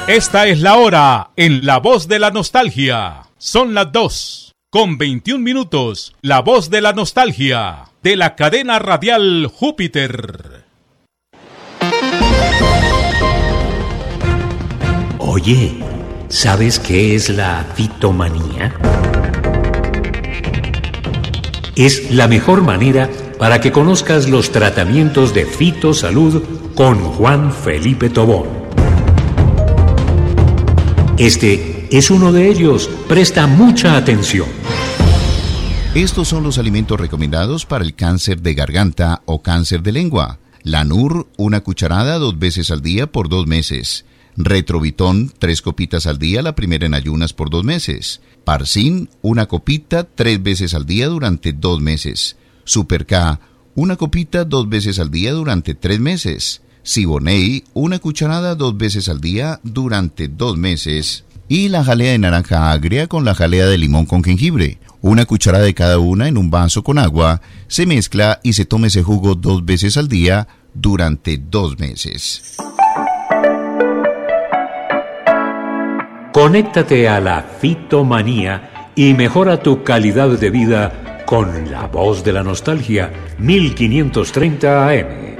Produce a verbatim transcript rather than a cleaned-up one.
Esta es la hora en La Voz de la Nostalgia. Son las dos con veintiún minutos. La Voz de la Nostalgia de la cadena radial Júpiter. Oye, ¿sabes qué es la fitomanía? Es la mejor manera para que conozcas los tratamientos de fitosalud con Juan Felipe Tobón. Este es uno de ellos. Presta mucha atención. Estos son los alimentos recomendados para el cáncer de garganta o cáncer de lengua. Lanur, una cucharada dos veces al día por dos meses. Retrovitón, tres copitas al día, la primera en ayunas por dos meses. Parsin, una copita tres veces al día durante dos meses. Super K, una copita dos veces al día durante tres meses. Siboney, una cucharada dos veces al día durante dos meses. Y la jalea de naranja agria con la jalea de limón con jengibre. Una cucharada de cada una en un vaso con agua. Se mezcla y se toma ese jugo dos veces al día durante dos meses. Conéctate a la fitomanía y mejora tu calidad de vida con La Voz de la Nostalgia mil quinientos treinta A M.